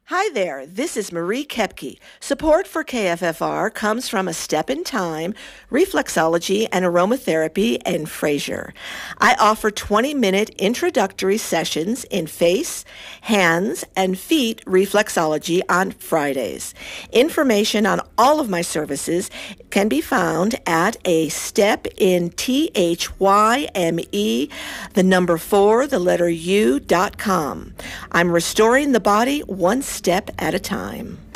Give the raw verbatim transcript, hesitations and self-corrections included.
Hi there, this is Marie Kepke. Support for K F F R comes from A Step in Time, Reflexology and Aromatherapy in Fraser. I offer twenty-minute introductory sessions in face, hands, and feet reflexology on Fridays. Information on all of my services can be found at A Step in T H Y M E, the number four, the letter U, dot com. I'm restoring the body one step at a time.